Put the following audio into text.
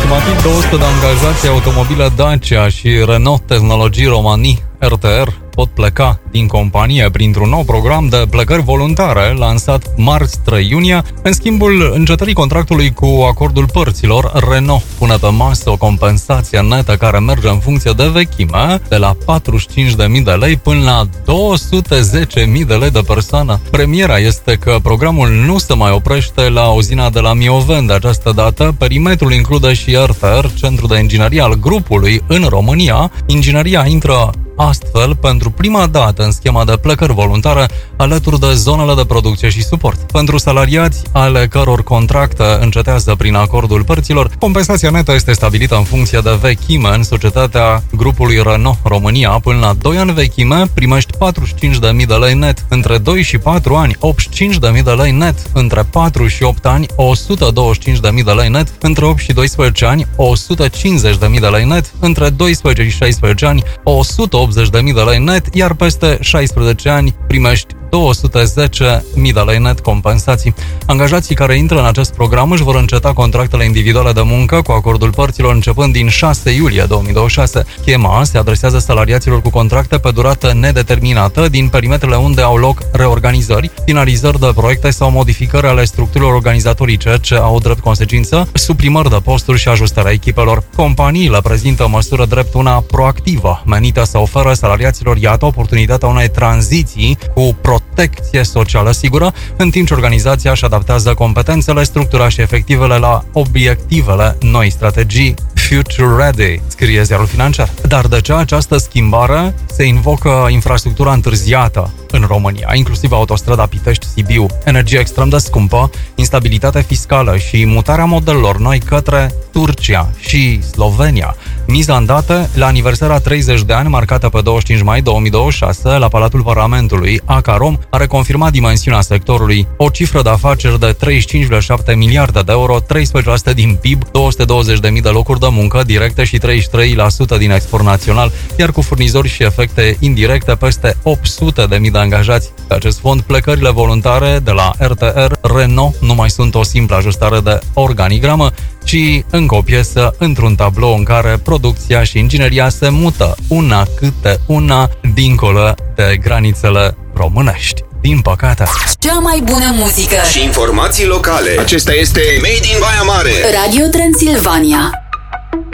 Aproximativ 200 de angajați automobile Dacia și Renault Technologie România RTR pot pleca din companie printr-un nou program de plecări voluntare lansat marți 3 iunie. În schimbul încetării contractului cu acordul părților, Renault pune pe masă o compensație netă care merge în funcție de vechime, de la 45.000 de lei până la 210.000 de lei de persoană. Premiera este că programul nu se mai oprește la uzina de la Mioven de această dată. Perimetrul include și RTR, centrul de inginerie al grupului în România. Ingineria intră astfel pentru prima dată în schema de plecări voluntare alături de zonele de producție și suport. Pentru salariați ale căror contracte încetează prin acordul părților, compensația netă este stabilită în funcție de vechime. În societatea grupului Renault România, până la 2 ani vechime, primești 45.000 de lei net. Între 2 și 4 ani, 85.000 de lei net. Între 4 și 8 ani, 125.000 de lei net. Între 8 și 12 ani, 150.000 de lei net. Între 12 și 16 ani, 180.000 de lei net, iar peste 16 ani primești 210.000 de lei net compensații. Angajații care intră în acest program își vor înceta contractele individuale de muncă cu acordul părților începând din 6 iulie 2026. Schema se adresează salariaților cu contracte pe durată nedeterminată din perimetrele unde au loc reorganizări, finalizări de proiecte sau modificări ale structurilor organizatorice ce au drept consecință suprimări de posturi și ajustarea echipelor. Companiile prezintă măsură drept una proactivă, menită să ofere salariaților, iată, oportunitatea unei tranziții cu protecție socială sigură, în timp ce organizația își adaptează competențele, structura și efectivele la obiectivele noi strategii Future Ready, scrie ziarul financiar. Dar de ce această schimbare? Se invocă infrastructura întârziată în România, inclusiv autostrada Pitești-Sibiu, energie extrem de scumpă, instabilitate fiscală și mutarea modelelor noi către Turcia și Slovenia. Miza în date, la aniversarea 30 de ani, marcată pe 25 mai 2026, la Palatul Parlamentului, Acarom a reconfirmat dimensiunea sectorului. O cifră de afaceri de 35,7 miliarde de euro, 13% din PIB, 220.000 de locuri de muncă directe și 33% din export național, iar cu furnizori și efecte indirecte peste 800.000 de angajați. Pe acest fond, plecările voluntare de la RTR Renault nu mai sunt o simplă ajustare de organigramă, ci încă o piesă într-un tablou în care producția și ingineria se mută una câte una dincolo de granițele românești. Din păcate. Cea mai bună muzică și informații locale. Acesta este Made in Baia Mare. Radio Transilvania.